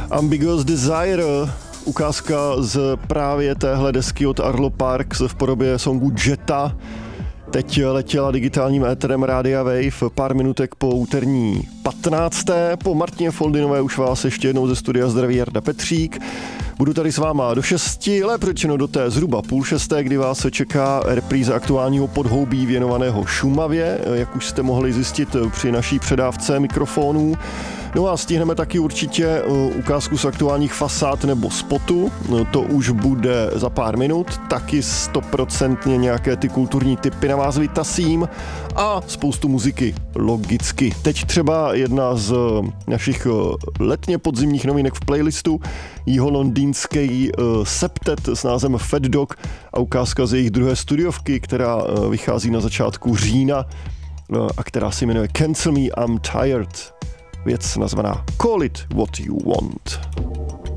Ambiguous Desire, ukázka z právě téhle desky od Arlo Parks v podobě songu Jetta. Teď letěla digitálním éterem Rádia Wave pár minutek po úterní 15. Po Martině Foldinové už vás ještě jednou ze studia zdraví Jarda Petřík. Budu tady s váma do 6, lépe řečeno do té zhruba 5:30, kdy vás čeká repríza aktuálního podhoubí věnovaného Šumavě, jak už jste mohli zjistit při naší předávce mikrofonů. No a stihneme taky určitě ukázku z aktuálních fasád nebo spotu, to už bude za pár minut, taky 100% nějaké ty kulturní tipy na vás vytasím a spoustu muziky, logicky. Teď třeba jedna z našich letně podzimních novinek v playlistu, jiholondýnský septet s názvem Fat Dog a ukázka z jejich druhé studiovky, která vychází na začátku října a která se jmenuje Cancel Me, I'm Tired. Věc nazvaná Call It What You Want.